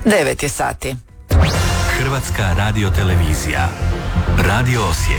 9 je sati. Hrvatska radiotelevizija. Radio Osijek.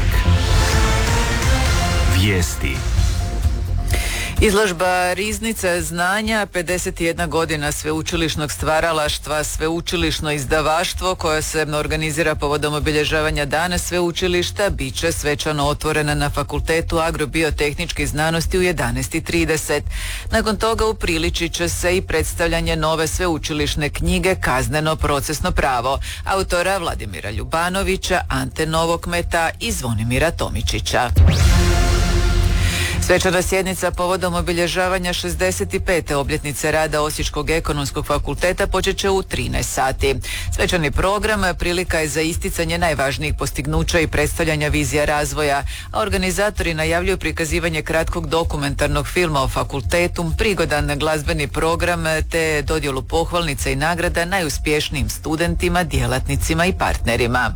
Vijesti. Izložba Riznica znanja, 51 godina sveučilišnog stvaralaštva, sveučilišno izdavaštvo koje se organizira povodom obilježavanja dana sveučilišta, bit će svečano otvorena na Fakultetu agrobiotehničkih znanosti u 11:30. Nakon toga upriličit će se i predstavljanje nove sveučilišne knjige Kazneno procesno pravo, autora Vladimira Ljubanovića, Ante Novokmeta i Zvonimira Tomičića. Svečana sjednica povodom obilježavanja 65. obljetnice rada Osječkog ekonomskog fakulteta počet će u 13 sati. Svečani program prilika je za isticanje najvažnijih postignuća i predstavljanja vizija razvoja, a organizatori najavljuju prikazivanje kratkog dokumentarnog filma o fakultetu, prigodan glazbeni program te dodjelu pohvalnica i nagrada najuspješnijim studentima, djelatnicima i partnerima.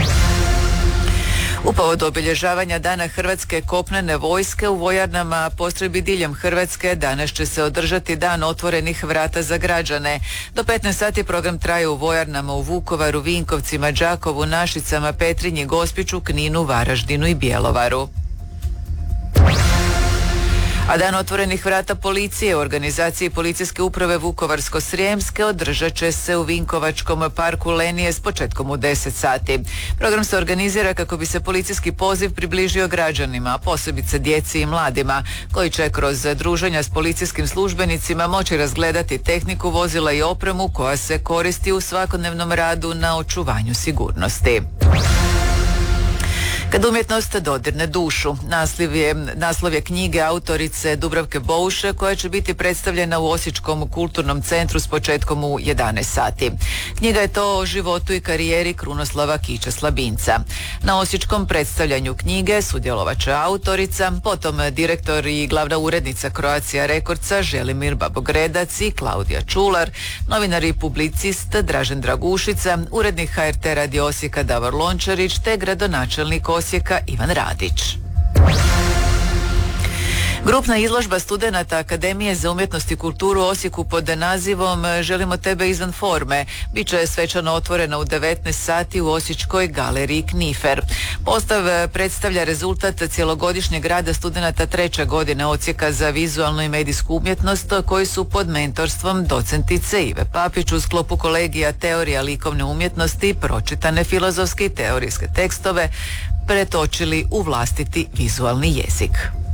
U povodu obilježavanja Dana Hrvatske kopnene vojske u vojarnama postrojbi diljem Hrvatske danas će se održati dan otvorenih vrata za građane. Do 15 sati program traje u vojarnama u Vukovaru, Vinkovcima, Đakovu, Našicama, Petrinji, Gospiću, Kninu, Varaždinu i Bjelovaru. A dan otvorenih vrata policije u organizaciji Policijske uprave Vukovarsko-srijemske održat će se u Vinkovačkom parku Lenije s početkom u 10 sati. Program se organizira kako bi se policijski poziv približio građanima, a posebice djeci i mladima, koji će kroz druženja s policijskim službenicima moći razgledati tehniku vozila i opremu koja se koristi u svakodnevnom radu na očuvanju sigurnosti. Kad umjetnost dodirne dušu, naslov je knjige autorice Dubravke Bouše koja će biti predstavljena u Osječkom kulturnom centru s početkom u 11 sati. Knjiga je to o životu i karijeri Krunoslava Kića Slabinca. Na osječkom predstavljanju knjige sudjelovat će autorica, potom direktor i glavna urednica Croatia Recordsa Želimir Babogredac i Klaudija Čular, novinar i publicist Dražen Dragušica, urednik HRT Radio Osijeka Davor Lončarić te gradonačelnik Osijeka Ivan Radić. Grupna izložba studenata Akademije za umjetnost i kulturu u Osijeku pod nazivom Želimo tebe izvan forme bit će svečano otvorena u 19 sati u Osječkoj galeriji Knifer. Postav predstavlja rezultat cjelogodišnjeg rada studenata 3. godine Odsjeka za vizualnu i medijsku umjetnost koji su pod mentorstvom docentice Ive Papić u sklopu kolegija teorija likovne umjetnosti pročitane filozofske i teorijske tekstove pretočili u vlastiti vizualni jezik.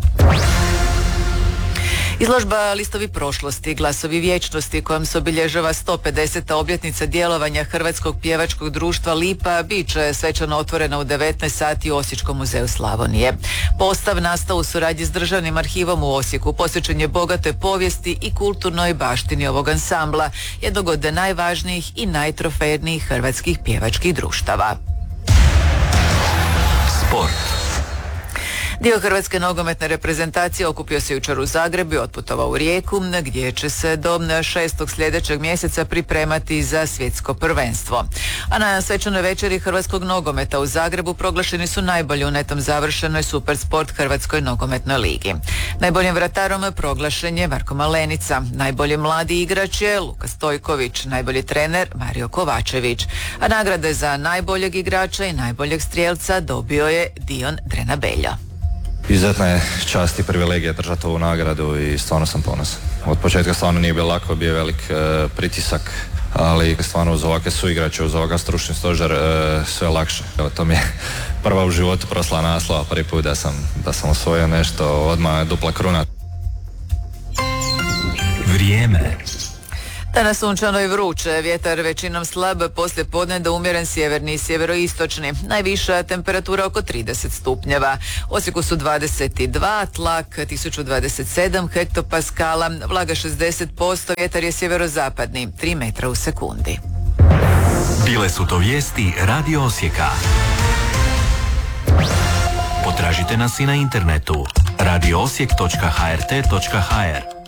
Izložba Listovi prošlosti, glasovi vječnosti kojom se obilježava 150. obljetnica djelovanja Hrvatskog pjevačkog društva Lipa bit će svečano otvorena u 19 sati u Osječkom muzeju Slavonije. Postav nastao u suradnji s Državnim arhivom u Osijeku, posvećen je bogatoj povijesti i kulturnoj baštini ovog ansambla, jednog od najvažnijih i najtrofejnijih hrvatskih pjevačkih društava. Sport. Dio hrvatske nogometne reprezentacije okupio se jučer u Zagrebu i otputovao u Rijeku, gdje će se do 6. sljedećeg mjeseca pripremati za svjetsko prvenstvo. A na svečanoj večeri hrvatskog nogometa u Zagrebu proglašeni su najbolji u netom završenoj Supersport Hrvatskoj nogometnoj ligi. Najboljim vratarom proglašen je Marko Malenica, najbolji mladi igrač je Luka Stojković, najbolji trener Mario Kovačević, a nagrade za najboljeg igrača i najboljeg strijelca dobio je Dion Drenabelja. Izuzetna je čast i privilegija držati ovu nagradu i stvarno sam ponosan. Od početka stvarno nije bilo lako, bio je velik pritisak, ali stvarno uz ovakve suigrače, uz ovakav stručni stožer sve lakše. Evo, to mi je prva u životu proslava naslova, prvi put da sam osvojio nešto, odmah dupla kruna. Vrijeme. Danas sunčano i vruće, vjetar većinom slab, poslije podne do umjeren sjeverni i sjeveroistočni. Najviša temperatura oko 30 stupnjeva. U Osijeku su 22, tlak 1027 hektopaskala, vlaga 60%, vjetar je sjeverozapadni, 3 metra u sekundi. Bile su to vijesti Radio Osijeka. Potražite nas i na internetu radioosijek.hrt.hr.